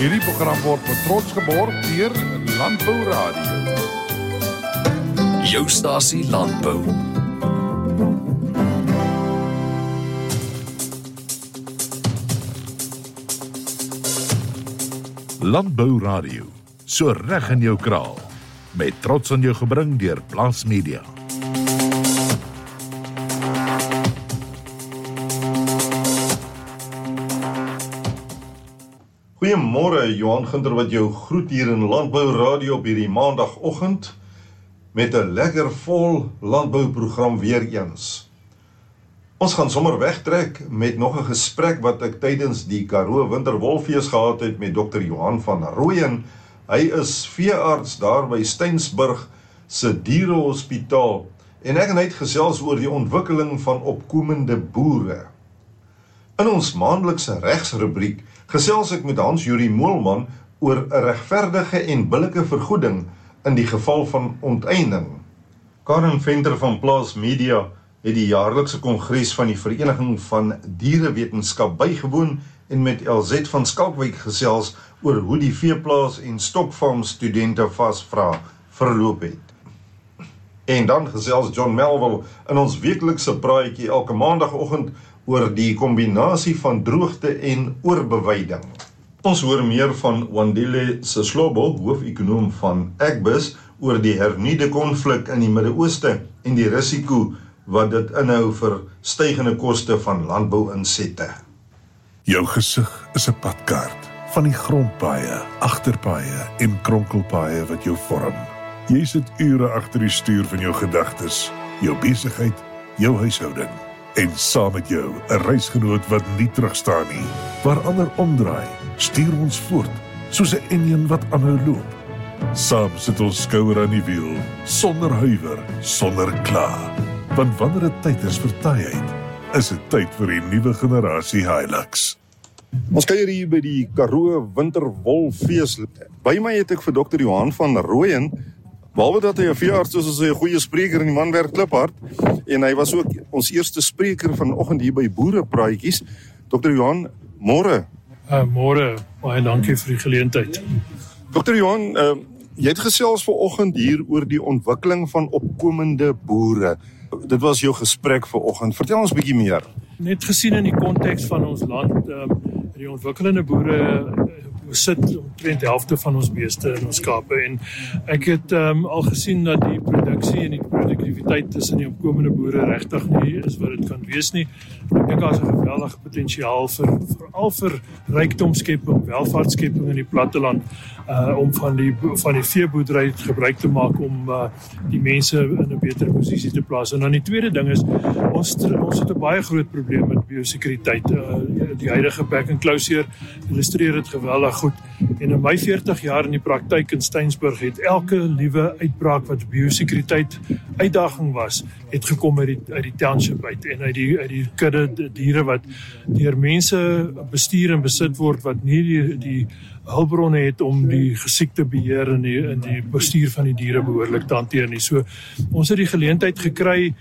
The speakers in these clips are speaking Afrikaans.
Hierdie program word met trots geborg deur Landbou Radio. Jou stasie Landbou. Landbou Radio, so reg in jou kraal. Met trots aan jou gebring deur Plaas Media. Goeiemôre, Johan Ginter wat jou groet hier in Landbou Radio op hierdie maandagoggend met 'n lekker vol landbouprogram weer eens. Ons gaan sommer wegtrek met nog 'n gesprek wat ek tydens die Karoo Winterwolfees gehad het met Dr. Johan van Rooyen. Hy is veearts daar by Steynsburg se dierehospitaal en ek en hy het gesels oor die ontwikkeling van opkomende boere. In ons maandelikse regsrubriek gesels ek met Hans-Jurie Moelman oor 'n regverdige en billike vergoeding in die geval van onteiening. Karen Venter van Plaas Media het die jaarlikse kongres van die Vereniging van Dierewetenskap bygewoon en met LZ van Skalkwyk gesels oor hoe die veeplaas en stokfarm studente vasvra verloop het. En dan gesels John Melville in ons weeklikse praatjie elke maandagoggend oor die kombinasie van droogte en oorbewyding. Ons hoor meer van Wandile Seslobo, hoof-ekonoom van Agbus, oor die hernuide konflik in die Midde-Ooste en die risiko wat dit inhou vir stygende koste van landbouinsette. Jou gesig is 'n padkaart van die grondpaaie, agterpaaie en kronkelpaaie wat jou vorm. Jy sit ure agter die stuur van jou gedagtes, jou besigheid, jou huishouding. En saam met jou 'n reisgenoot wat nie terugstaan nie. Waar ander omdraai, stuur ons voort, soos 'n enjin wat aanhou loop. Saam sit ons skouer aan die wiel, sonder huiwer, sonder kla. Want wanneer dit tyd is vir taaiheid, is dit tyd vir die nuwe generasie Hilux. Ons kuier hier by die Karoo Winterwolfees. By my het ek vir Dr. Johan van Rooyen. Behalwe dat hy 'n veearts is hy 'n goeie spreker en die man werk kliphard. En hy was ook ons eerste spreker vanoggend hier by Boerepraatjies. Dr. Johan, môre. Môre, baie dankie vir die geleentheid. Dr. Johan, jy het gesels vanoggend hier oor die ontwikkeling van opkomende boere. Dit was jou gesprek vanoggend. Vertel ons 'n bietjie meer. Net gesien in die konteks van ons land, die ontwikkelende boere besit omtrent die helfte van ons beeste en ons skape en ek het al gesien dat die produksie en die produktiwiteit tussen die opkomende boere regtig nie is wat dit kan wees nie. Ek dink daar is 'n geweldige potensiaal veral vir rykdomskeping, welvaartskeping in die platteland om van die veeboerdery gebruik te maak om die mense in 'n beter posisie te plaas. En dan die tweede ding is ons het 'n baie groot probleem met biosekuriteit. Die huidige back and closure illustreer dit geweldig goed. En in my 40 jaar in die praktyk in Steynsburg het elke liewe uitbraak wat biosekuriteit uitdaging was, het gekom uit die township uit en uit die kudde diere wat deur mense bestuur en besit word wat nie die hulpbronne het om die gesiekte beheer en die bestuur van die diere behoorlik te hanteer nie. So ons het die geleentheid gekry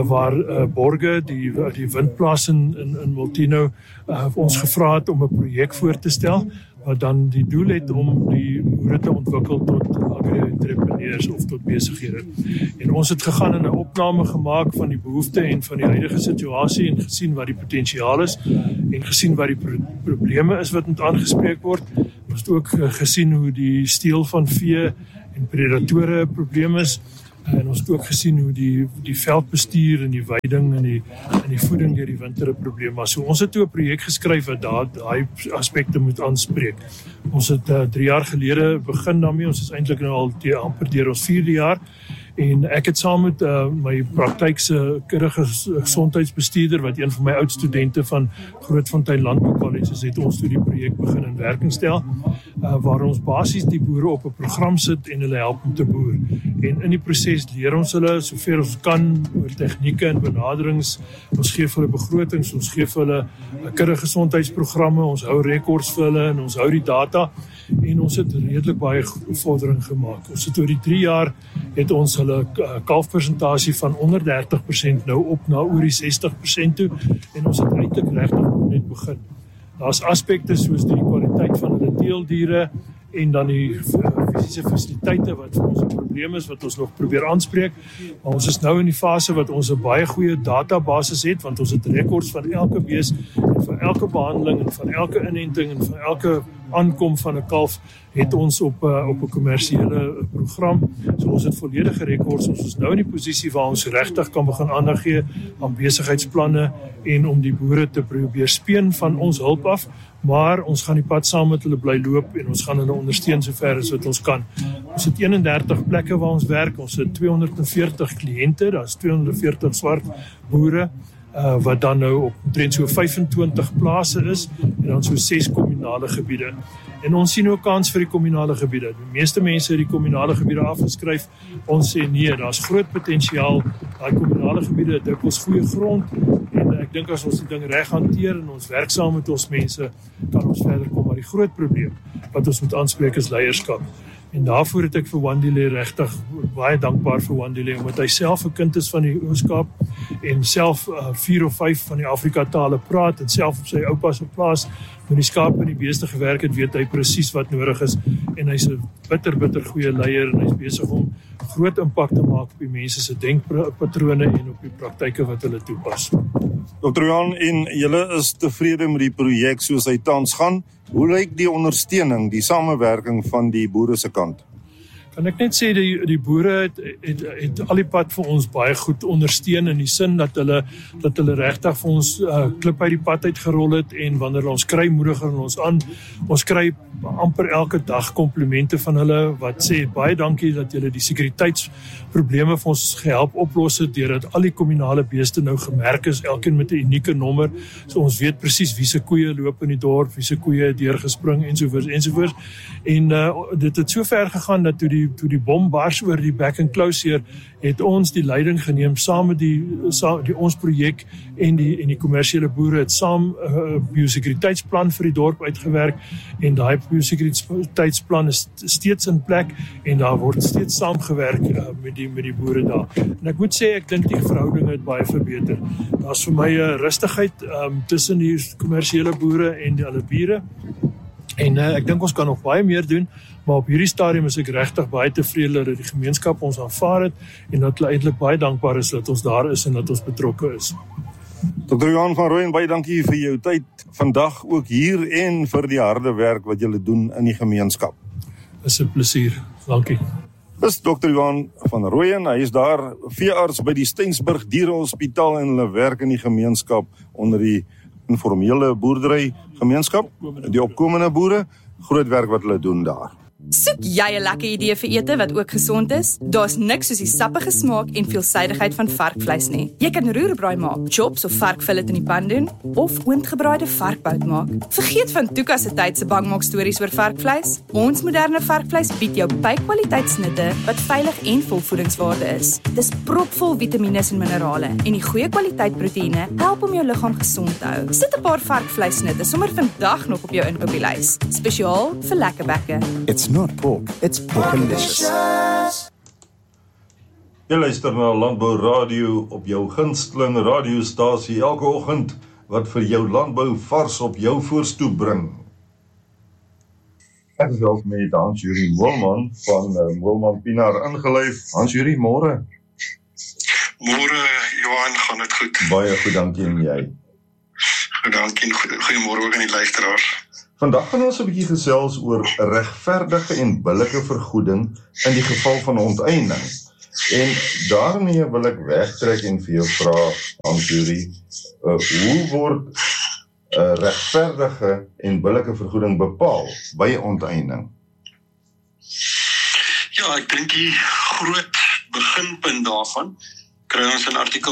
waar Borge, die windplaas in Multino, ons gevra het om 'n projek voor te stel wat dan die doel het om die boere te ontwikkel tot agri-entrepreneurs of tot besighede. En ons het gegaan en 'n opname gemaak van die behoefte en van die huidige situasie en gesien wat die potensiaal is en gesien wat die probleme is wat moet aangespreek word. Ons het ook gesien hoe die steel van vee en predatore 'n probleem is. En ons het ook gesien hoe die veldbestuur en die weiding en die voeding deur die winter 'n probleem was. So ons het toe 'n projek geskryf wat daai aspekte moet aanspreek. Ons het 3 jaar gelede begin daarmee. Ons is eintlik nou al amper deur ons 4de jaar. En ek het saam met my praktykse kundige gesondheidsbestuurder, wat een van my oud studente van Grootfontein Landbou College is, het ons toe die projek begin in werking stel, waar ons basies die boere op 'n program sit en hulle help om te boer. En in die proses leer ons hulle sover ons kan oor tegnieke en benaderings. Ons gee vir hulle begrotings, ons gee vir hulle kundige gesondheidsprogramme, ons hou rekords vir hulle en ons hou die data. En ons het redelik baie vordering gemaak. Ons het oor die 3 jaar het ons hulle kalfpersentasie van onder 30% nou op na oor die 60% toe en ons het eintlik regtig nog net begin. Daar's aspekte soos die kwaliteit van hulle teeldiere en dan die fisiese fasiliteite wat vir ons 'n probleem is, wat ons nog probeer aanspreek. Maar ons is nou in die fase wat ons 'n baie goeie databasis het, want ons het rekords van elke bees en van elke behandeling en van elke inenting en van elke aankom van 'n kalf het ons op 'n kommersiële program. So ons het volledige rekords. Ons is nou in die posisie waar ons regtig kan begin aandag gee aan besigheidsplanne en om die boere te probeer speen van ons hulp af, maar ons gaan die pad saam met hulle bly loop en ons gaan hulle ondersteun sover as wat ons kan. Ons het 31 plekke waar ons werk. Ons het 240 kliënte, daar's 240 swart boere wat dan nou op omtrent so 25 plase is en dan so 6 kommunale gebiede. En ons sien ook kans vir die kommunale gebiede. Die meeste mense het die kommunale gebiede afgeskryf. Ons sê nee, daar's groot potensiaal. Daai kommunale gebiede het dikwels goeie grond en ek dink as ons die ding reg hanteer en ons werk saam met ons mense, kan ons verder kom. Maar die groot probleem wat ons moet aanspreek is leierskap. En daarvoor het ek vir Wandile regtig baie dankbaar vir Wandile, omdat hy self 'n kind is van die Oos-Kaap en self 4 of 5 van die Afrika tale praat en self op sy oupa se plaas met die skape en die beeste gewerk het, weet hy presies wat nodig is en hy's 'n bitter goeie leier en hy's besig om groot impak te maak op die mense se denkpatrone en op die praktyke wat hulle toepas. Dr. Johan, en julle is tevrede met die projek soos hy tans gaan. Hoe lyk die ondersteuning, die samewerking van die boere se kant? Kan ek net sê die boere het al die pad vir ons baie goed ondersteun in die sin dat hulle regtig vir ons klip uit die pad uitgerol het en wanneer ons kry moedig hulle ons aan. Ons kry amper elke dag komplimente van hulle wat sê baie dankie dat julle die sekuriteitsprobleme vir ons gehelp oplos het deurdat al die kommunale beeste nou gemerk is, elkeen met 'n unieke nommer. So ons weet presies wie se koeie loop in die dorp, wie se koeie het deurgespring ensovoorts. En dit het so ver gegaan dat toe die bom bars oor die back and close hier, het ons die leiding geneem saam met ons projek en die kommersiële boere het saam 'n biosekuriteitsplan vir die dorp uitgewerk en daai biosekuriteitsplan is steeds in plek en daar word steeds saamgewerk met die boere daar. En ek moet sê ek dink die verhoudinge het baie verbeter. Daar's vir my 'n rustigheid tussen die kommersiële boere en hulle bure. En ek dink ons kan nog baie meer doen, maar op hierdie stadium is ek regtig baie tevrede dat die gemeenskap ons aanvaar het en dat hulle eintlik baie dankbaar is dat ons daar is en dat ons betrokke is. Dr. Johan van Rooyen, baie dankie vir jou tyd vandag ook hier en vir die harde werk wat julle doen in die gemeenskap. Dis 'n plesier. Dankie. Dis Dr. Johan van Rooyen, hy is daar veearts by die Steynsburg Dierehospitaal en hulle werk in die gemeenskap onder die informele boerdery gemeenskap, die opkomende boere, groot werk wat hulle doen daar. Soek jy 'n lekker idee vir ete wat ook gesond is? Daar's niks soos die sappige smaak en veelsidigheid van varkvleis nie. Jy kan roerbraai maak, chops of varkfillet in die pan doen, of oondgebraaide varkbout maak. Vergeet van Tuka se tyd se bangmaak stories oor varkvleis. Ons moderne varkvleis bied jou by-kwaliteit snitte wat veilig en vol voedingswaarde is. Dis propvol vitamiene en minerale en die goeie kwaliteit proteïene help om jou liggaam gesond te hou. Sit 'n paar varkvleissnitte sommer vandag nog op jou inkopieslys, spesiaal vir lekker bekke. It's not pork, it's porkalicious. Jy luister na Landbou Radio op jou gunsteling radiostasie elke oggend wat vir jou landbou vars op jou voorstoep bring. Ek is self met Hans-Jurie Moelman van Moelman Pinaar ingelyf. Hans-Jurie, môre. Môre, Johan, gaan dit goed? Baie goed, dankie en jy. Goed, dankie en goeiemôre ook aan die luisteraars. Vandag gaan ons 'n bietjie gesels oor regverdige en billike vergoeding in die geval van onteiening. En daarmee wil ek wegtrek en vir jou vra, Hans-Jurie, hoe word regverdige en billike vergoeding bepaal by onteiening? Ja, ek dink die groot beginpunt daarvan kry ons in artikel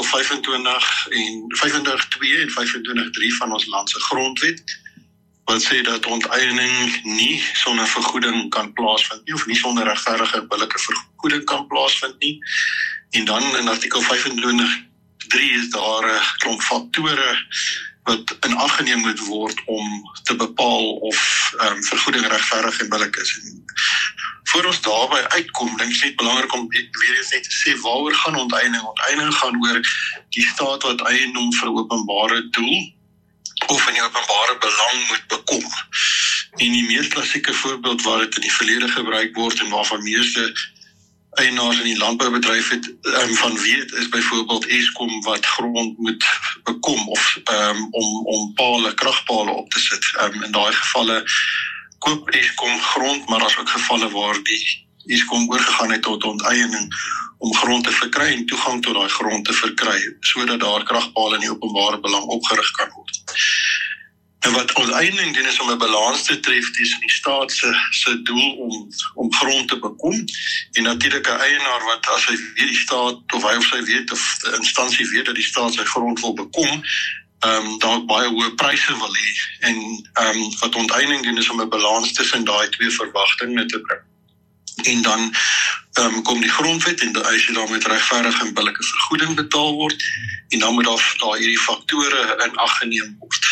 25.2 en 25.3 van ons land se grondwet, wat sê dat onteiening nie sonder vergoeding kan plaasvind nie, of nie sonder regverdige en billike vergoeding kan plaasvind nie. En dan in artikel 25.3 is daar 'n klomp faktore wat in ag geneem moet word om te bepaal of vergoeding regverdig en billik is. En voor ons daarby uitkom, dink ek net belangrik om weer eens net te sê waaroor gaan onteiening. Onteiening gaan oor die staat wat eiendom vir openbare doel of in die openbare belang moet bekom. En die mees klassieke voorbeeld waar dit in die verlede gebruik word en waarvan meeste eienaars in die landboubedryf van weet, is byvoorbeeld Eskom wat grond moet bekom of om kragpale op te sit. In daai gevalle koop Eskom grond, maar daar is ook gevalle waar die Eskom oorgegaan het tot onteiening om grond te verkry en toegang tot daai grond te verkry, sodat daar kragpale in die openbare belang opgerig kan word. En wat onteiening doen is om 'n balans te tref tussen die staat se doel om grond te bekom en natuurlik 'n eienaar wat as hy weet die staat of hy of sy weet of die instansie weet dat die staat sy grond wil bekom, dalk baie hoë pryse wil hê. En wat onteiening doen is om 'n balans tussen daai twee verwagtinge te bring. En dan kom die grondwet en as jy dan met regverdige en billike vergoeding betaal word en dan moet daar hierdie faktore in ag geneem word.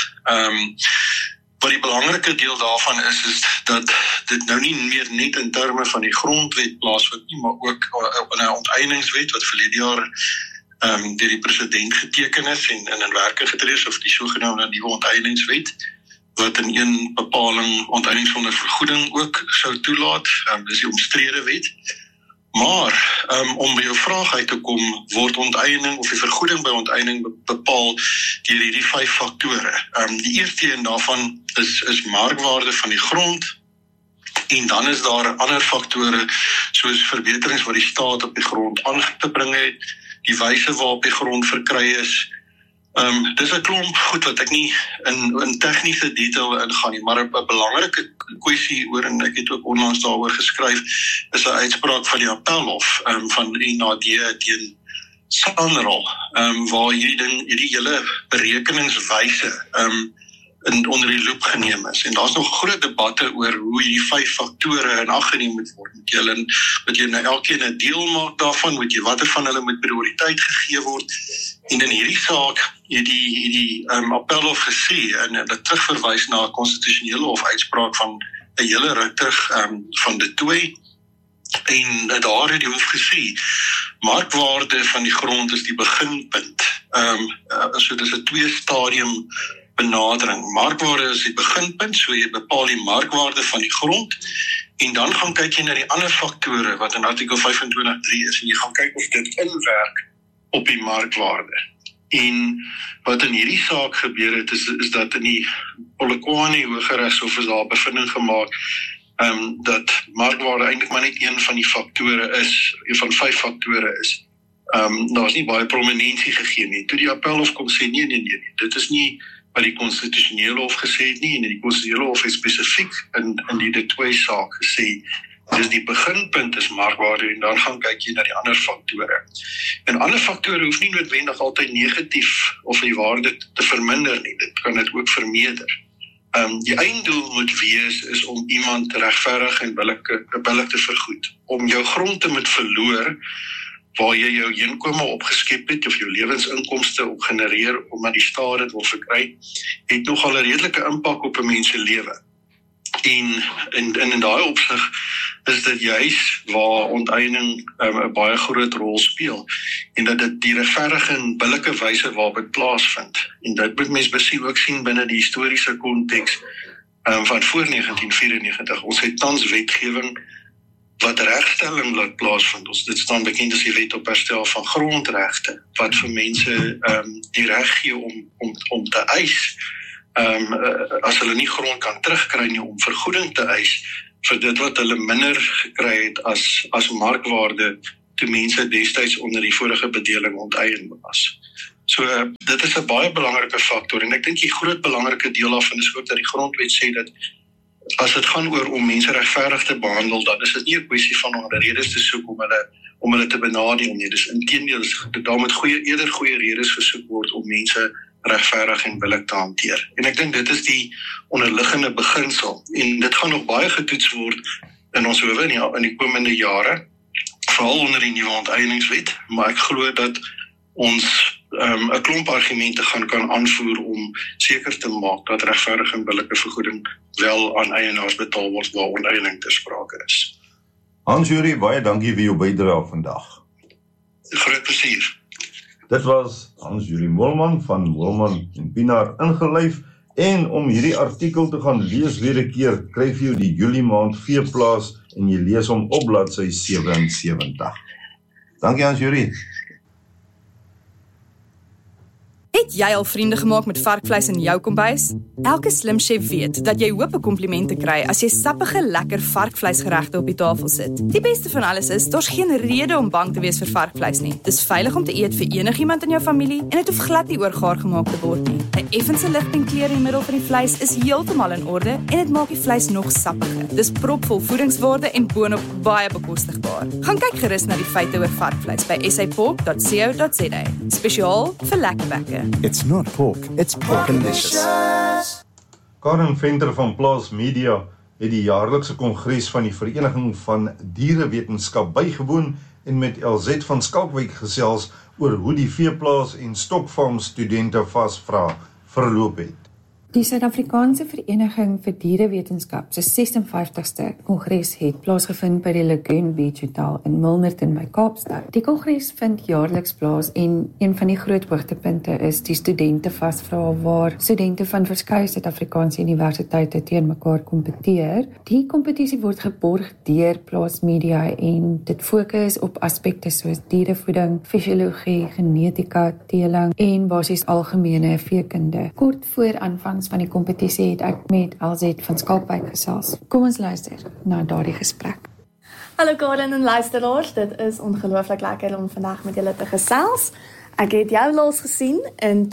Wat die belangrike deel daarvan is dat dit nou nie meer net in terme van die grondwet plaasvind nie, maar ook in 'n onteieningswet wat verlede jaar deur die president geteken is en in werking getree is, of die sogenaamde nuwe onteieningswet, wat in een bepaling onteiening sonder vergoeding ook sou toelaat, dis die omstrede wet. Maar om by jou vraag uit te kom, word onteiening of die vergoeding by onteiening bepaal deur hierdie 5 faktore. Die eerste een daarvan is markwaarde van die grond, en dan is daar ander faktore soos verbeterings wat die staat op die grond aangebring het, die wyse waarop die grond verkry is. Dis 'n klomp goed wat ek nie in tegniese detail ingaan nie, maar 'n belangrike kwessie oor, en ek het ook onlangs daaroor geskryf, is 'n uitspraak van die Appelhof van die NAD teen Sanral, waar hierdie hele berekeningswyse onder die loep geneem is. En daar's nog groot debatte oor hoe hierdie 5 faktore in ag geneem moet word. Moet jy nou elkeen 'n deel maak daarvan, moet jy watter van hulle moet prioriteit gegee word. En in hierdie saak het die Appelhof gesê en dit terugverwys na 'n konstitusionele hof uitspraak van 'n hele ruk terug van de Toey. En daar het die hof gesê, markwaarde van die grond is die beginpunt. So dis 'n 2-stadium benadering. Markwaarde is die beginpunt, so jy bepaal die markwaarde van die grond, en dan gaan kyk jy na die ander faktore wat in artikel 25.3 is, en jy gaan kyk of dit inwerk op die markwaarde. En wat in hierdie saak gebeur het, is dat in die Polokwane Hooggeregshof is daar bevinding gemaak, dat markwaarde eintlik maar net een van die faktore is, een van 5 faktore is. Daar is nie baie prominensie gegee nie. Toe die Appelhof kom sê, nee, dit is nie wat die konstitusionele hof gesê het nie, en die konstitusionele hof het spesifiek in die de Toey saak gesê, dis die beginpunt is markwaarde, en dan gaan kyk jy na die ander faktore. En ander faktore hoef nie noodwendig altyd negatief of die waarde te verminder nie, dit kan dit ook vermeerder. Die einddoel moet wees is om iemand regverdig en billik te vergoed. Om jou grond te moet verloor, waar jy jou inkomste opgeskep het, of jou lewensinkomste op genereer, omdat die staat dit wil verkry, het nogal 'n redelike impak op 'n mens se lewe. En in daai opsig is dit juis waar onteiening 'n baie groot rol speel, en dat dit die regverdige en billike wyse waarop dit plaasvind. En dit moet mens besien ook sien binne die historiese konteks van voor 1994. Ons het tans wetgewing wat regstelling laat plaasvind. Dit staan bekend as die wet op herstel van grondregte, wat vir mense die reg gee om te eis, as hulle nie grond kan terugkry nie, om vergoeding te eis vir dit wat hulle minder gekry het as markwaarde toe mense destyds onder die vorige bedeling onteien was. So dit is 'n baie belangrike faktor, en ek dink die groot belangrike deel daarvan is ook dat die grondwet sê dat as dit gaan oor om mense regverdig te behandel, dan is dit nie 'n kwessie van om redes te soek om hulle te benadeel nie. Dis inteendeel, daar moet eerder goeie redes gesoek word om mense regverdig en billik te hanteer. En ek dink dit is die onderliggende beginsel, en dit gaan nog baie getoets word in ons howe in die komende jare, veral onder die nuwe onteieningswet, maar ek glo dat ons 'n klomp argumente kan aanvoer om seker te maak dat regverdige en billike vergoeding wel aan eienaars betaal word waar onteiening ter sprake is. Hans Jurie, baie dankie vir jou bydrae vandag. Groot plesier. Dit was Hans-Julie Moelman van Moelman en Pinaar ingelyf en om hierdie artikel te gaan lees weer 'n keer, kry jy die Julie maand veeplaas en jy lees hom op bladsy 77. Dankie Hans-Julie. Het jy al vriende gemaak met varkvleis in jou kombuis? Elke slim chef weet dat jy hoop 'n komplimente kry as jy sappige, lekker varkvleisgeregte op die tafel sit. Die beste van alles is, daar's geen rede om bang te wees vir varkvleis nie. Dis veilig om te eet vir enigiemand in jou familie en dit hoef glad nie oorgaar gemaak te word nie. 'n Effense ligpinkkleur in die middel van die vleis is heeltemal in orde en dit maak die vleis nog sappiger. Dis propvol voedingswaarde en boonop baie bekostigbaar. Gaan kyk gerus na die feite oor varkvleis by sapork.co.za. Spesiaal vir lekker bekke. It's not pork, it's porkalicious. Karen Venter van Plaas Media het die jaarlikse kongres van die Vereniging van Dierewetenskap bygewoon en met LZ van Skalkwyk gesels oor hoe die veeplaas en stokfarm studente vasvra verloop het. Die Suid-Afrikaanse Vereniging vir Dierewetenskap se 56ste kongres het plaasgevind by die Lagoon Beach Hotel in Milnerton by Kaapstad. Die kongres vind jaarliks plaas en een van die groot hoogtepunte is die studente vasvra waar studente van verskeie Suid-Afrikaanse universiteite teen mekaar kompeteer. Die kompetisie word geborg deur Plaas Media en dit fokus op aspekte soos dierevoeding, fisiologie, genetika, teeling en basies algemene veekunde. Kort voor aanvang van die kompetisie het ek met LZ van Skalkwyk gesels. Kom ons luister na daardie gesprek. Hallo Karen en luisteraars, dit is ongelooflik lekker om vandag met julle te gesels. Ek het jou laas gesien in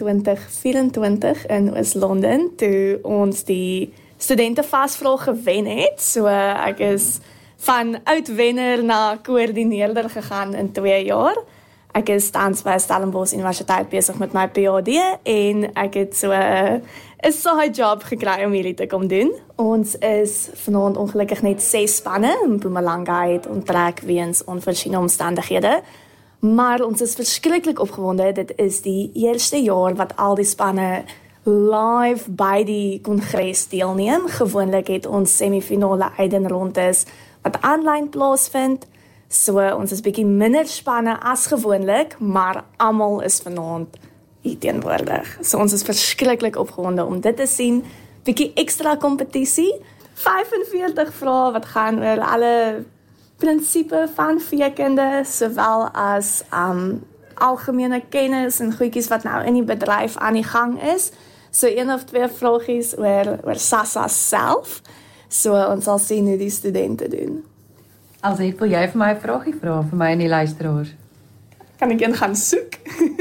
2024 in Oos-London toe ons die studente vasvraag gewen het. So ek is van oud-wenner na koördineerder gegaan in 2 jaar. Ek is tans by Stellenbosch Universiteit besig met my PhD en ek het so 'n side job gekry om hierdie te kom doen. Ons is vanaand ongelukkig net 6 spanne in Mpumalanga het onttrek weens onvoorsiene omstandighede. Maar ons is verskriklik opgewonde. Dit is die eerste jaar wat al die spanne live by die kongres deelneem. Gewoonlik het ons semifinale uitdenrondes wat aanlyn plaasvind. So ons is bietjie minder spanne as gewoonlik, maar almal is vanaand hier teenwoordig. So ons is verskriklik opgewonde om dit te sien. Bietjie ekstra kompetisie. 45 vrae wat gaan oor alle prinsipe van veekunde, sowel as algemene kennis en goedjies wat nou in die bedryf aan die gang is. So 1 of 2 vragies oor SASSA self. So ons sal sien hoe die studente doen. LZ, wil jy vir my 'n vragie vra vir my en die luisteraars? Kan ek een gaan soek?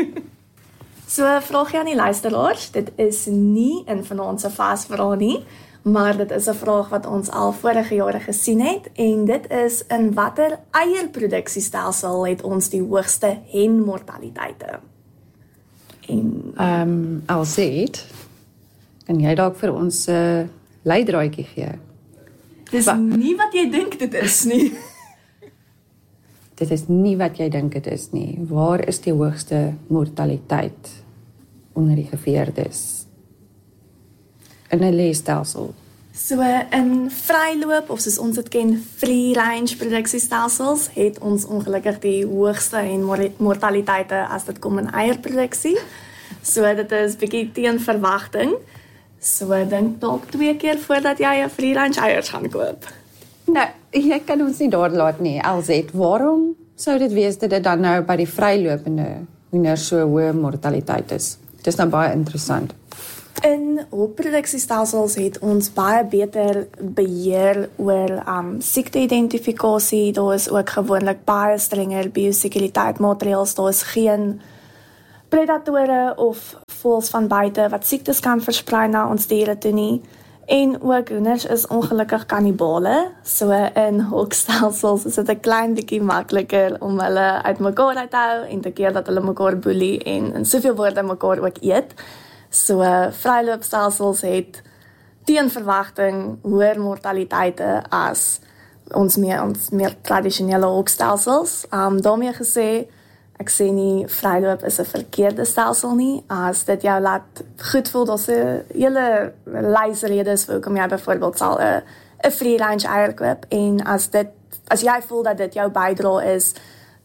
So, vraagie aan die luisteraars, dit is nie in vanaand se vasvraag nie, maar dit is 'n vraag wat ons al vorige jare gesien het, en dit is, in watter eierproduksiestelsel het ons die hoogste henmortaliteite? En LZ, kan jy dalk vir ons 'n leidraadjie gee? Dis nie wat jy dink dit is nie. Dit is nie wat jy dink dit is nie. Waar is die hoogste mortaliteit onder die geveerdes? In 'n leestelsel. So in vryloop, of soos ons dit ken, free range produksiestelsels, het ons ongelukkig die hoogste mortaliteite as dit kom in eierproduksie. So dit is bietjie teen verwagting. So dink dalk 2 keer voordat jy 'n free range eiers gaan koop. Nou, jy kan ons nie daar laat nie, LZ. Waarom sou dit wees dat dit dan nou by die vrylopende hoenders so hoë mortaliteit is? Dit is nou baie interessant. In hofproduksiestelsels het ons baie beter beheer oor siekte-identifikasie. Daar is ook gewoonlik baie strenger biosekuriteit-maatreëls. Daar is geen predatore of voëls van buite wat siektes kan versprei na ons diere toe nie. En ook hoenders is ongelukkig kannibale. So in hokstelsels is dit 'n klein bietjie makliker om hulle uit mekaar uit te hou en te keer dat hulle mekaar boelie en in soveel woorde mekaar ook eet. So vryloopstelsels het teen verwagting hoër mortaliteite as ons meer tradisionele hokstelsels. Daarmee gesê, ek sê nie vryloop is 'n verkeerde stelsel nie. As dit jou laat goed voel, daar's 'n hele lys redes vir hoekom jy byvoorbeeld sal 'n free range eier koop, en as jy voel dat dit jou bydra is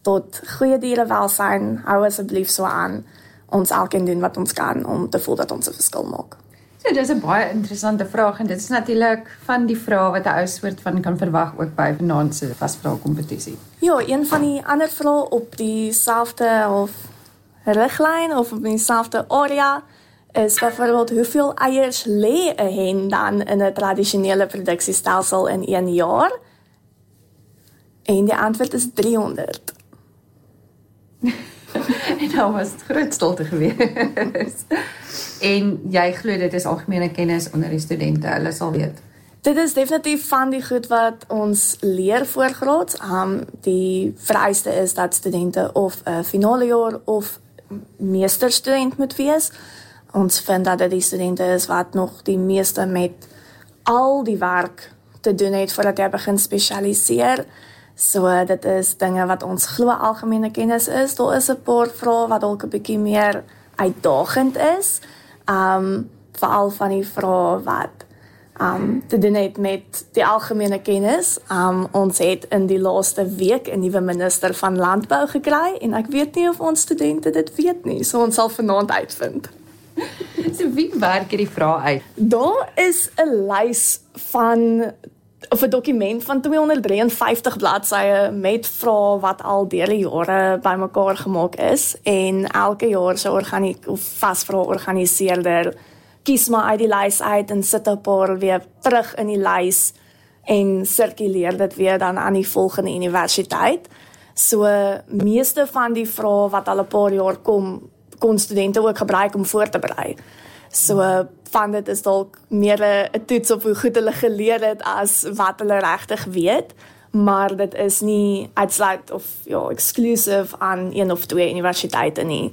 tot goeie dierewelsyn, hou asseblief so aan. Ons elkeen doen wat ons kan om te voel dat ons 'n verskil maak. So, dis 'n baie interessante vraag en dit is natuurlik van die vrae wat 'n ou soort van kan verwag ook by vanaand se vasvrae kompetisie. Ja, een van die ander vrae op dieselfde of riglyn of op dieselfde area is byvoorbeeld hoeveel eiers lê 'n hen dan in 'n tradisionele produksiestelsel in 1 jaar? En die antwoord is 300. En nou was dit groot stilte gewees. En jy glo dit is algemene kennis onder die studente, hulle sal weet. Dit is definitief van die goed wat ons leer voorgraads. Die vereiste is dat studente of 'n finale jaar of meesterstudent moet wees. Ons vind dat dit die studente is wat nog die meeste met al die werk te doen het voordat jy begin spesialiseer. So dit is dinge wat ons glo algemene kennis is. Daar is 'n paar vrae wat dalk 'n bietjie meer uitdagend is. Veral van die vrae wat te doen het met die algemene kennis. Ons het in die laaste week 'n nuwe minister van landbou gekry en ek weet nie of ons studente dit weet nie, so ons sal vanaand uitvind. So wie werk hierdie vrae uit? Daar is 'n lys van of 'n dokument van 253 bladsye met vrae wat al deur die jare bymekaar gemaak is en elke jaar se vasvrae organiseerder kies maar uit die lys uit en sit 'n paar weer terug in die lys en sirkuleer dit weer dan aan die volgende universiteit. So meeste van die vrae wat al 'n paar jaar kon studente ook gebruik om voor te berei. So van dit is dalk meer 'n toets op hoe goed hulle geleer het as wat hulle regtig weet, maar dit is nie uitsluit of exclusive aan 1 of 2 universiteite nie.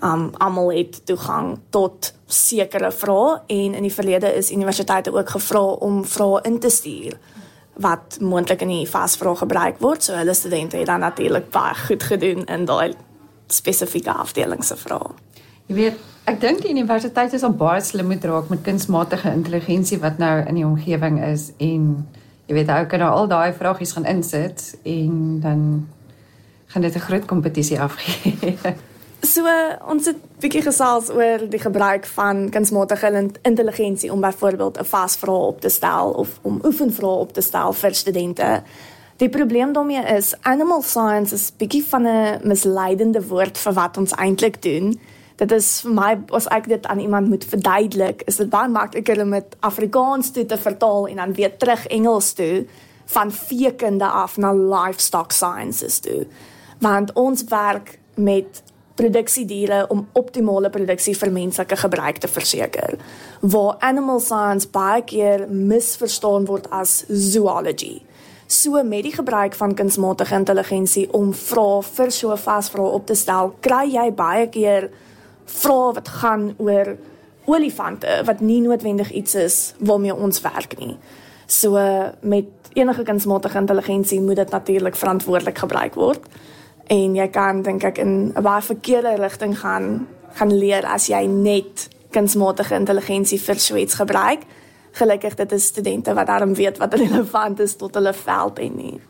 Almal het toegang tot sekere vrae en in die verlede is universiteite ook gevra om vrae in te stuur wat moontlik in die vasvrae gebruik word. So hulle studente het dan natuurlik baie goed gedoen in daai spesifieke afdeling se vrae. Jy weet, ek dink die universiteit is al baie slim moet raak met kunsmatige intelligensie wat nou in die omgewing is en jy weet, ou kan nou al daai vragies gaan insit en dan gaan dit 'n groot kompetisie afgee. So, ons het 'n bietjie gesels oor die gebruik van kunsmatige intelligensie om byvoorbeeld 'n vasvrae op te stel of om oefenvrae op te stel vir studente. Die probleem daarmee is, animal science is bietjie van 'n misleidende woord vir wat ons eintlik doen. Dit is vir my, as ek dit aan iemand moet verduidelik, is dit baie makliker om dit Afrikaans toe te vertaal en dan weer terug Engels toe, van veekunde af na livestock sciences toe. Want ons werk met produksiediere om optimale produksie vir menslike gebruik te verseker, waar animal science baie keer misverstaan word as zoology. So met die gebruik van kunsmatige intelligensie om vrae vir so 'n vasvrae op te stel, kry jy baie keer vrae wat gaan oor olifante, wat nie noodwendig iets is waarmee ons werk nie. So met enige kunsmatige intelligensie moet dit natuurlik verantwoordelik gebruik word. En jy kan, dink ek, in 'n baie verkeerde rigting gaan leer as jy net kunsmatige intelligensie vir so iets gebruik. Gelukkig dit is studente wat daarom weet wat relevant is tot hulle veld en nie.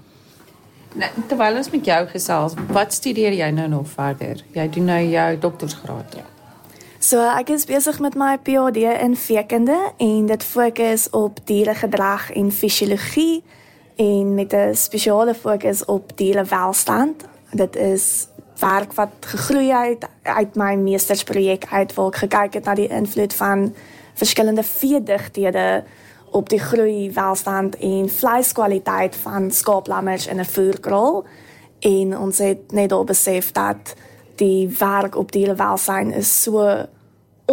Nou, terwyl ons met jou gesels, wat studeer jy nou nog verder? Jy doen nou jou doktorsgraad. Ja. So ek is besig met my PhD in veekunde en dit fokus op dieregedrag en fisiologie en met 'n spesiale fokus op dierewelstand. Dit is werk wat gegroei het uit my meestersprojek uit waar ek gekyk het na die invloed van verskillende veedigthede op die groei, welstand en vleiskwaliteit van skaaplammers in 'n voerkraal. En ons het net al besef dat die werk op dierewelsyn is so